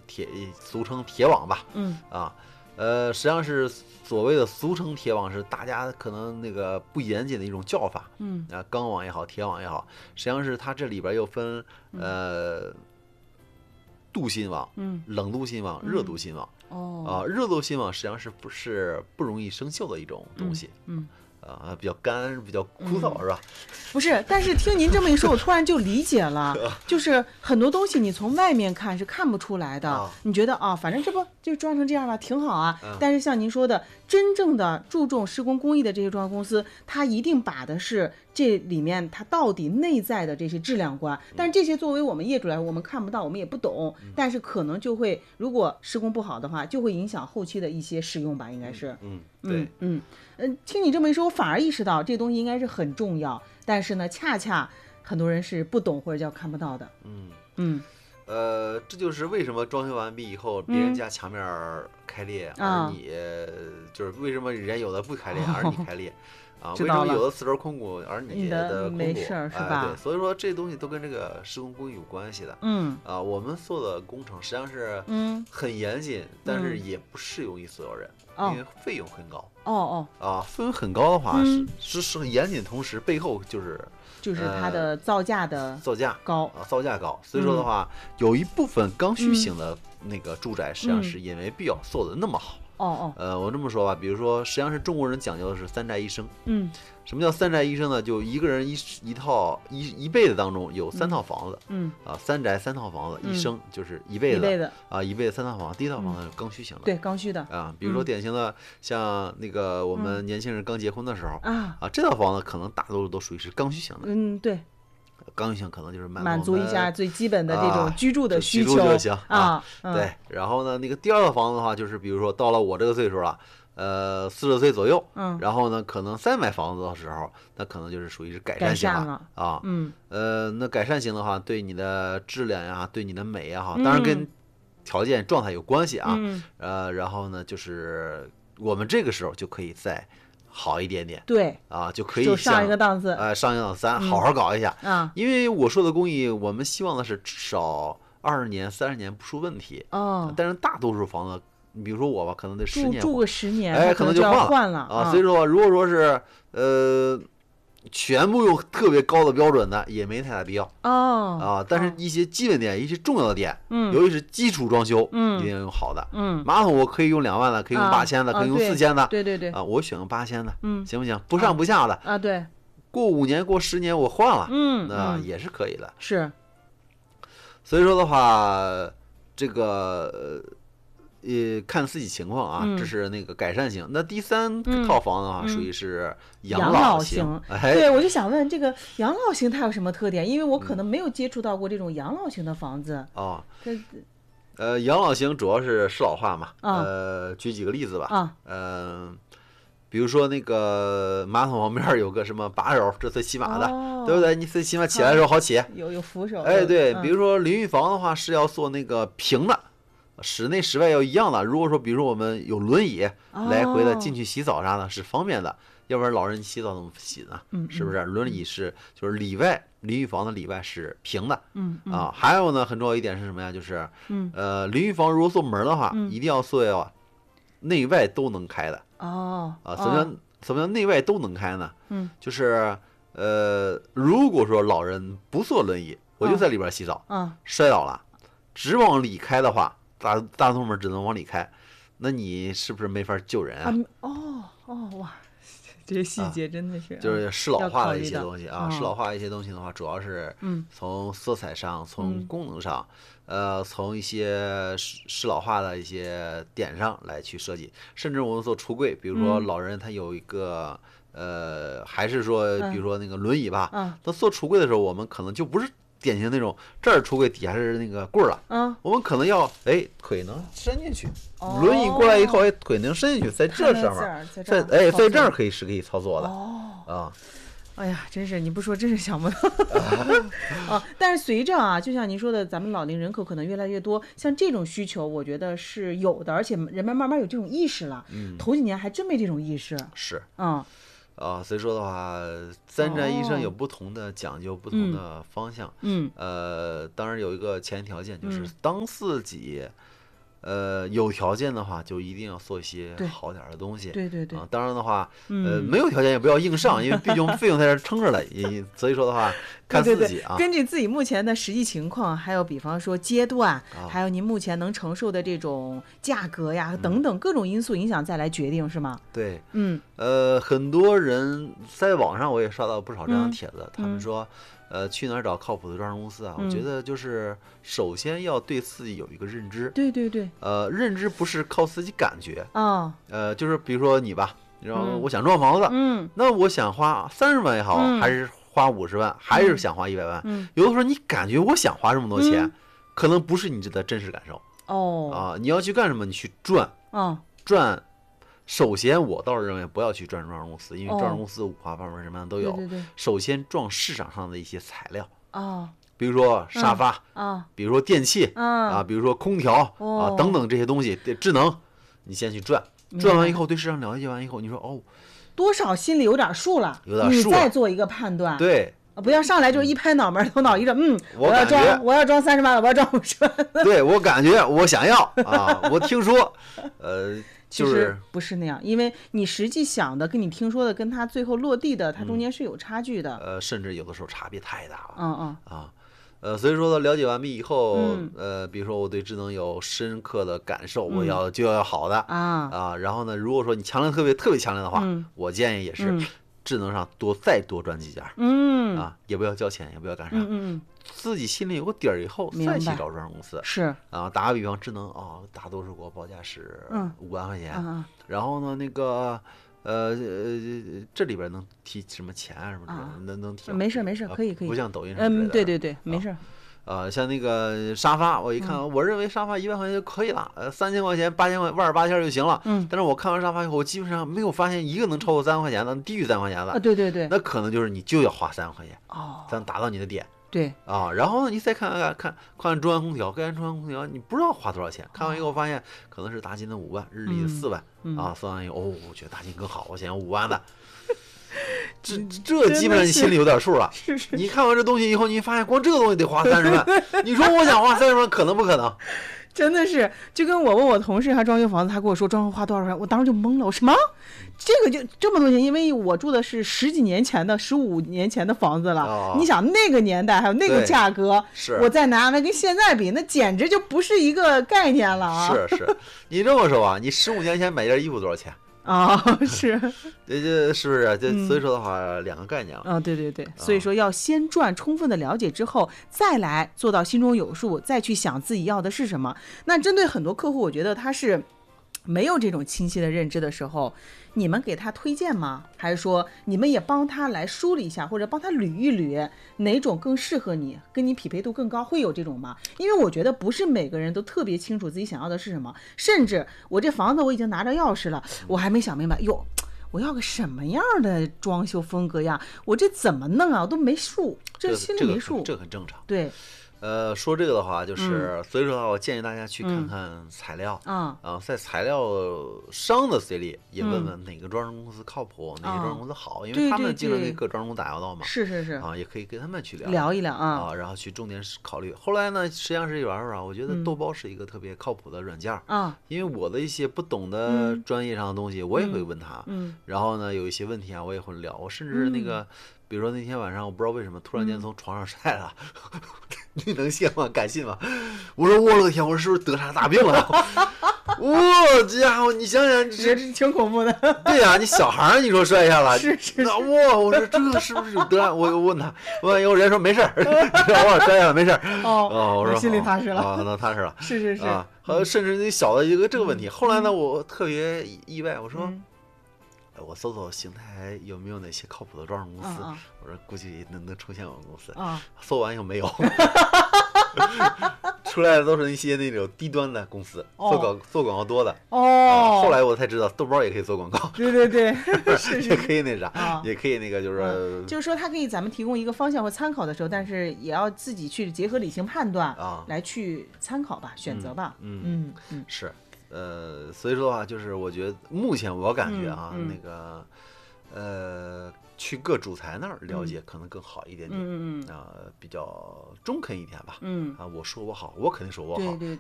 俗称铁网吧。 嗯啊，实际上是所谓的俗称铁网，是大家可能那个不严谨的一种叫法。 嗯啊，钢网也好，铁网也好，实际上是它这里边又分镀锌网、冷镀锌网、热镀锌网。热镀锌网实际上是不容易生锈的一种东西。比较干，比较枯燥，是吧？ 不是，但是听您这么一说，我突然就理解了，就是很多东西你从外面看是看不出来的，你觉得反正这不就装成这样了，挺好啊。但是像您说的，真正的注重施工工艺的这些装修公司，它一定把的是这里面它到底内在的这些质量关。但是这些作为我们业主来说，我们看不到，我们也不懂，但是可能就会，如果施工不好的话，就会影响后期的一些使用吧，应该是。 对， 听你这么一说，我反而意识到这东西应该是很重要，但是呢，恰恰很多人是不懂或者叫看不到的。 这就是为什么装修完毕以后，别人家墙面开裂，而你就是为什么人家有的不开裂，而你开裂。为什么有的瓷砖空鼓，而你的空鼓没事是吧？ 对，所以说这东西都跟这个施工工艺有关系的。我们做的工程实际上是很严谨，但是也不适用于所有人，因为费用很高。费用很高的话，是很严谨，同时背后就是它的造价高。 所以说的话，有一部分刚需型的那个住宅，实际上是因为必要做的那么好。我这么说吧，比如说，实际上是中国人讲究的是三宅一生。什么叫三宅一生呢？就一个人一辈子当中有3套房子。三宅3套房子，一生就是一辈子一辈子3套房子。第一套房子是刚需型的， 对，刚需的比如说典型的像那个我们年轻人刚结婚的时候这套房子可能大多数都属于是刚需型的。 对。 刚需型可能就是满足一下最基本的这种居住的需求就行对，然后呢，那个第二套房子的话，就是比如说到了我这个岁数了，40岁左右，然后呢，可能再买房子的时候，那可能就是属于是改善型了那改善型的话，对你的质量呀，对你的美呀，当然跟条件状态有关系然后呢，就是我们这个时候就可以再好一点点， 对就可以上一个档次， 上一个档次，咱好好搞一下因为我说的工艺，我们希望的是至少20年、30年不出问题但是大多数房子，你比如说我吧，可能得10年住个10年， 可能就换了所以说，如果说是全部用特别高的标准的，也没太大必要但是一些基本点、一些重要的点，尤其是基础装修，一定要用好的。马桶我可以用2万的，可以用8000的，可以用4000的。 对我选用8000的，行不行？不上不下的对。 过5年、过10年我换了，那也是可以的。 是。 所以说的话，这个看自己情况这是那个改善型。那第3套房的话，属于是养老型。 对，我就想问这个养老型它有什么特点？因为我可能没有接触到过这种养老型的房子。 养老型主要是适老化嘛。举几个例子吧。比如说那个马桶旁边有个什么把手，这最起码的，对不对？你最起码起来的时候好起。 有扶手。 对，比如说淋浴房的话是要做那个平的。室内室外要一样的。如果说比如说我们有轮椅来回的进去洗澡啥的是方便的，要不然老人洗澡怎么洗呢？是不是？轮椅就是里外淋浴房的里外是平的。还有呢，很重要一点是什么呀？就是淋浴房如果做门的话，一定要做内外都能开的。什么叫内外都能开呢？就是如果说老人不坐轮椅，我就在里边洗澡，摔倒了，只往里开的话，大通门只能往里开，那你是不是没法救人哇，这些细节真的是就是适老化的一些东西适老化的一些东西的话，主要是从色彩上，从功能上，从一些适老化的一些点上来去设计。甚至我们做橱柜，比如说老人他有一个还是说比如说那个轮椅吧，他做橱柜的时候，我们可能就不是典型那种这儿橱柜底下是那个棍儿了，我们可能要腿能伸进去，轮椅过来以后腿能伸进去，在这上面，在这儿可以操作的哎呀，真是你不说真是想不到但是随着就像您说的，咱们老龄人口可能越来越多，像这种需求我觉得是有的，而且人们慢慢有这种意识了。头几年还真没这种意识。 是所以说的话，三宅一生有不同的讲究，不同的方向。当然有一个前提条件，就是当自己有条件的话，就一定要做一些好点的东西。 对。 当然的话，没有条件也不要硬上，因为毕竟费用在这撑着了。所以说的话，看自己啊， 根据自己目前的实际情况，还有比方说阶段，还有您目前能承受的这种价格呀等等各种因素影响再来决定，是吗？ 对，很多人在网上我也刷到不少这样的帖子，他们说。去哪儿找靠谱的装饰公司啊？我觉得就是首先要对自己有一个认知。 对。 认知不是靠自己感觉啊。 就是比如说你吧，然后我想装房子，那我想花30万也好，还是花50万，还是想花100万，有的时候你感觉我想花这么多钱，可能不是你的真实感受。你要去干什么？你去赚。赚。首先，我倒是认为不要去赚装饰公司，因为装饰公司五花八门，什么样都有。首先赚市场上的一些材料比如说沙发比如说电器比如说空调等等这些东西，智能，你先去赚完以后，对市场了解完以后，你说多少心里有点数了，你再做一个判断。 对。 不要上来就一拍脑门，头脑一热，我要装30万了，我要装50万。 对，我感觉我想要我听说， 其实不是那样，因为你实际想的跟你听说的跟他最后落地的，它中间是有差距的。 甚至有的时候差别太大了。所以说了解完毕以后，比如说我对智能有深刻的感受，我就要好的然后呢，如果说你强烈特别强烈的话，我建议也是智能上再多赚几家，也不要交钱，也不要干啥，自己心里有个底儿以后再去找装饰公司。 是打个比方，智能大多数给我报价是5万块钱，然后呢那个这里边能提什么钱什么之类的，能提？ 没事，可以， 不像抖音什么之类的。 对，没事。 像那个沙发，我一看，我认为沙发1万块钱就可以了，3000块钱、18000就行了。但是我看完沙发以后，我基本上没有发现一个能超过3万块钱的，低于3万块钱的。 对。 那可能就是你就要花3万块钱才能达到你的点。 对然后呢，你再看中央空调，中央空调你不知道花多少钱，看完以后发现可能是大金的5万，日立的4万算完以后，我觉得大金更好，我想要5万的。这基本上你心里有点数了。 是。 你看完这东西以后，你发现光这个东西得花30万，你说我想花30万，可能不可能？ 真的是，就跟我问我同事他装修房子，他跟我说装修花多少钱，我当时就懵了。我什么？这个就这么多钱？因为我住的是10几年前的、15年前的房子了。你想那个年代还有那个价格，我再拿那跟现在比，那简直就不是一个概念了啊！ 是，你这么说你15年前买件衣服多少钱？ 是， 这是不是？所以说的话，两个概念了。 对，所以说要先赚充分的了解之后，再来做到心中有数，再去想自己要的是什么。那针对很多客户，我觉得他是没有这种清晰的认知的时候，你们给他推荐吗？还是说你们也帮他来梳理一下，或者帮他捋一捋哪种更适合你，跟你匹配度更高，会有这种吗？因为我觉得不是每个人都特别清楚自己想要的是什么，甚至我这房子我已经拿着钥匙了，我还没想明白，我要个什么样的装修风格呀？我这怎么弄啊？我都没数，这心里没数。 这很正常。 对。 说这个的话，就是所以说的话，我建议大家去看看材料在材料商的嘴里也问问哪个装饰公司靠谱，哪些装饰公司好，因为他们经常跟各装饰公司打交道嘛。 是也可以跟他们去聊一聊然后去重点考虑。后来呢，实际上是一玩我觉得豆包是一个特别靠谱的软件因为我的一些不懂的专业上的东西，我也会问他然后呢，有一些问题我也会聊，我甚至那个。比如说那天晚上，我不知道为什么突然间从床上摔了，你能信吗？敢信吗？我说我了个天，我说是不是得啥大病了？我家伙，你想想， 这挺恐怖的。 对呀，你小孩你说摔下了， 是。 那我说这是不是有得？我问他，问完以后人家说没事儿，我摔下了没事儿。我说心里踏实了。 那踏实了。 是。 甚至那小的一个这个问题，后来呢，我特别意外，我说。我搜搜邢台有没有哪些靠谱的装饰公司，我说估计能出现我们公司搜完以后没有出来的都是一些那种低端的公司，做广告多的后来我才知道豆包也可以做广告。 对也可以那啥也可以那个就是说它可以咱们提供一个方向或参考的时候，但是也要自己去结合理性判断来去参考吧，选择吧。 是所以说的话，就是我觉得目前我感觉那个去各主材那儿了解可能更好一点点，比较中肯一点吧。我说我好，我肯定说我好。 对，